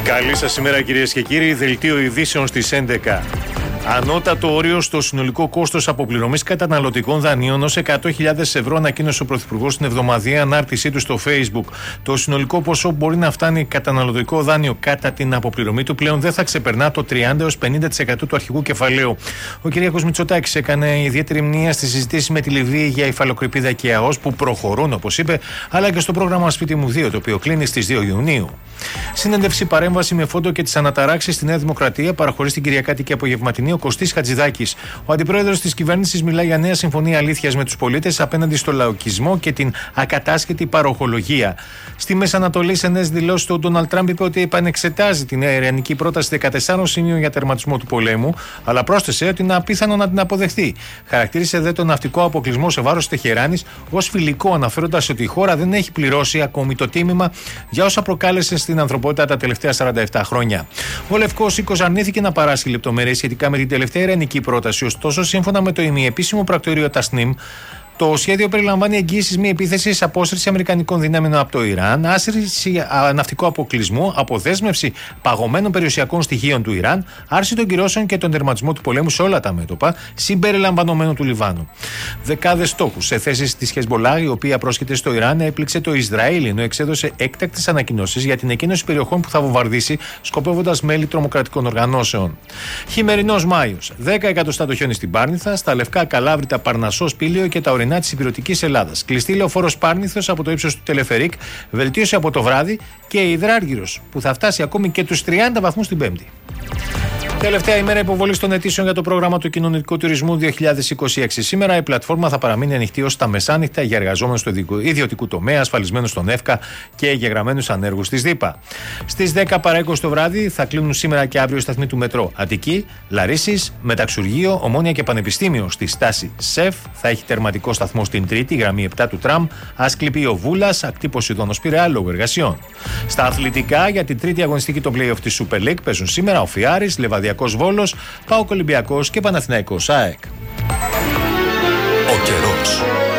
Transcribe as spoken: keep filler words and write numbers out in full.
Καλή σας ημέρα κυρίες και κύριοι, δελτίο ειδήσεων στις έντεκα. Ανώτατο όριο στο συνολικό κόστος αποπληρωμής καταναλωτικών δανείων ως εκατό χιλιάδες ευρώ ανακοίνωσε ο Πρωθυπουργός στην εβδομαδιαία ανάρτησή του στο Facebook. Το συνολικό ποσό μπορεί να φτάνει καταναλωτικό δάνειο κατά την αποπληρωμή του πλέον δεν θα ξεπερνά το τριάντα έως πενήντα τοις εκατό του αρχικού κεφαλαίου. Ο κ. Μητσοτάκης έκανε ιδιαίτερη μνήμα στη συζήτηση με τη Λιβύη για υφαλοκρηπίδα και ΑΟΣ που προχωρούν, όπως είπε, αλλά και στο πρόγραμμα Σπίτι μου δύο, το οποίο κλείνει στις δύο Ιουνίου. Συνέντευξη παρέμβαση με φόντο και τις αναταράξεις στη Νέα Δημοκρατία παραχωρεί στην Κυριακάτικη απογευματινή ο Κωστής Χατζηδάκης. Ο αντιπρόεδρος της κυβέρνησης μιλάει για νέα συμφωνία αλήθειας με τους πολίτες απέναντι στο λαοκισμό και την ακατάσχετη παροχολογία. Στη Μέση Ανατολή, σε νέες δηλώσεις, ο Ντόναλντ Τραμπ είπε ότι επανεξετάζει την νέα ιρανική πρόταση δεκατεσσάρων σημείων για τερματισμό του πολέμου, αλλά πρόσθεσε ότι είναι απίθανο να την αποδεχθεί. Χαρακτήρισε δε τον ναυτικό αποκλεισμό σε βάρος της Τεχεράνης ως φιλικό, αναφέροντας ότι η χώρα δεν έχει πληρώσει ακόμη το τίμημα για όσα προκάλεσε στην ανθρωπότητα τα τελευταία σαράντα επτά χρόνια. Ο Λευκός Οίκος αρνήθηκε να παράσχει λεπτομέρειες σχετικά με την τελευταία ιρανική πρόταση, ωστόσο, σύμφωνα με το ημιεπίσημο πρακτορείο Τασνίμ, το σχέδιο περιλαμβάνει εγγύησεις μη επίθεσης, απόσυρση αμερικανικών δυνάμεων από το Ιράν, άσυρση ναυτικού αποκλεισμού, αποδέσμευση παγωμένων περιουσιακών στοιχείων του Ιράν, άρση των κυρώσεων και τον τερματισμό του πολέμου σε όλα τα μέτωπα, συμπεριλαμβανομένου του Λιβάνου. Δεκάδες στόχους σε θέσεις της Χεσμολάχ, η οποία πρόσχεται στο Ιράν, έπληξε το Ισραήλ, ενώ εξέδωσε έκτακτες ανακοινώσεις για την εκκίνηση περιοχών που θα βομβαρδίσει, σκοπεύοντας μέλη τρομοκρατικών οργανώσεων. Χειμερινός Μάιος. δέκα εκατοστά το χιόνι στην Πάρνηθα, στα Λευκά, Καλάβρητα, Παρνασσός, Πήλιο και τα ορεινά της Ηπειρωτικής Ελλάδας. Κλειστή λεωφόρος Πάρνηθος από το ύψος του Τελεφερίκ, βελτίωση από το βράδυ και υδράργυρος που θα φτάσει ακόμη και τους τριάντα βαθμούς την Πέμπτη. Τελευταία ημέρα υποβολής των αιτήσεων για το πρόγραμμα του κοινωνικού τουρισμού δύο χιλιάδες είκοσι έξι. Σήμερα η πλατφόρμα θα παραμείνει ανοιχτή ως τα μεσάνυχτα για εργαζόμενους του ιδιωτικού τομέα, ασφαλισμένους στον ΕΦΚΑ και εγγεγραμμένους ανέργους της ΔΥΠΑ. Στις δέκα παρά είκοσι το βράδυ θα κλείνουν σήμερα και αύριο οι σταθμοί του μετρό Αττική, Λαρίσσης, Μεταξουργείο, Ομόνια και Πανεπιστήμιο. Στη στάση ΣΕΦ θα έχει τερματικό σταθμό στην Τρίτη, γραμμή επτά του τραμ, Ασκληπείο Βούλας, ακτή Ποσειδώνος Πειραιά λόγω εργασιών. Στα αθλητικά για την τρίτη αγωνιστική των play-off της Super League παίζουν σήμερα ο Φιάρης, Λεβαδιακός Βόλος, ΠΑΟΚ Ολυμπιακός και Παναθηναϊκός ΑΕΚ.